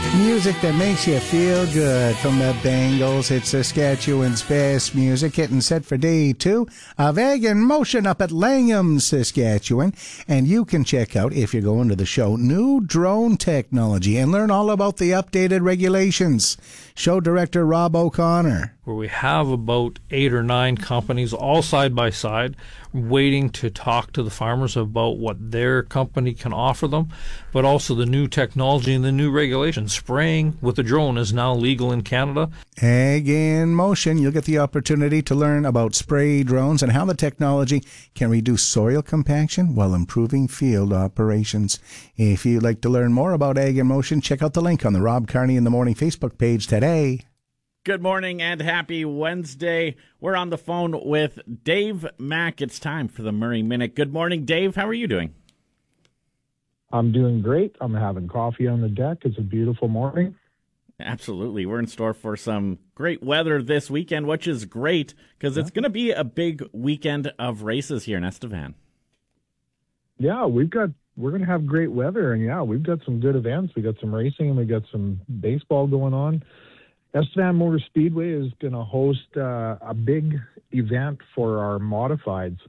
Music that makes you feel good from the Bengals. It's Saskatchewan's best music, getting set for day 2 of Egg in Motion up at Langham, Saskatchewan. And you can check out, if you're going to the show, new drone technology and learn all about the updated regulations. Show director Rob O'Connor. Where we have about 8 or 9 companies all side by side waiting to talk to the farmers about what their company can offer them, but also the new technology and the new regulations. Spraying with a drone is now legal in Canada. Egg in Motion. You'll get the opportunity to learn about spray drones and how the technology can reduce soil compaction while improving field operations. If you'd like to learn more about Egg in Motion, check out the link on the Rob Carney in the Morning Facebook page today. Good morning and happy Wednesday. We're on the phone with Dave Mack. It's time for the Murray Minute. Good morning, Dave. How are you doing? I'm doing great. I'm having coffee on the deck. It's a beautiful morning. Absolutely. We're in store for some great weather this weekend, which is great because it's going to be a big weekend of races here in Estevan. Yeah, we're going to have great weather, and we've got some good events. We got some racing and we got some baseball going on. Estevan Motor Speedway is going to host a big event for our modifieds,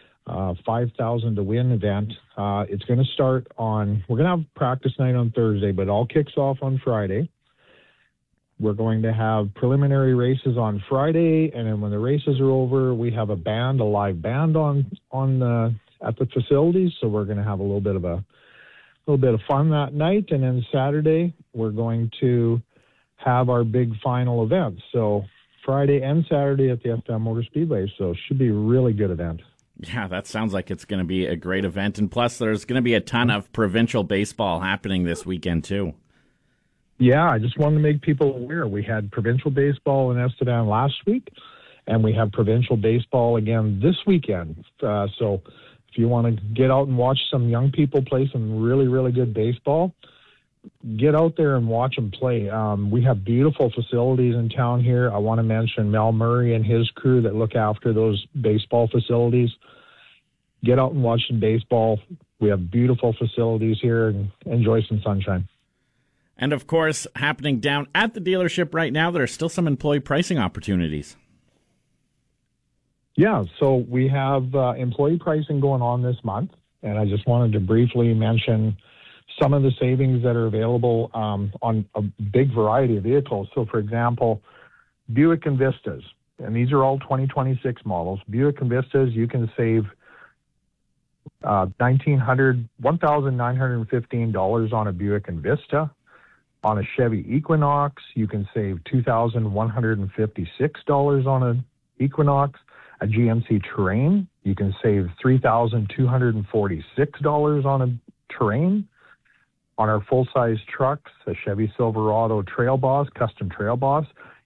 5,000 to win event. It's going to start we're going to have practice night on Thursday, but it all kicks off on Friday. We're going to have preliminary races on Friday, and then when the races are over, we have a live band at the facilities. So we're going to have a little bit of fun that night, and then Saturday we're going to have our big final event. So Friday and Saturday at the Estevan Motor Speedway. So it should be a really good event. Yeah, that sounds like it's going to be a great event. And plus, there's going to be a ton of provincial baseball happening this weekend, too. Yeah, I just wanted to make people aware. We had provincial baseball in Estevan last week, and we have provincial baseball again this weekend. So if you want to get out and watch some young people play some really, really good baseball, get out there and watch them play. We have beautiful facilities in town here. I want to mention Mel Murray and his crew that look after those baseball facilities. Get out and watch some baseball. We have beautiful facilities here, and enjoy some sunshine. And, of course, happening down at the dealership right now, there are still some employee pricing opportunities. Yeah, so we have employee pricing going on this month, and I just wanted to briefly mention some of the savings that are available on a big variety of vehicles. So, for example, Buick Envistas, and these are all 2026 models. Buick Envistas, you can save $1,915 on a Buick Envista. On a Chevy Equinox, you can save $2,156 on an Equinox. A GMC Terrain, you can save $3,246 on a Terrain. On our full-size trucks, a Chevy Silverado Trail Boss, custom Trail Boss,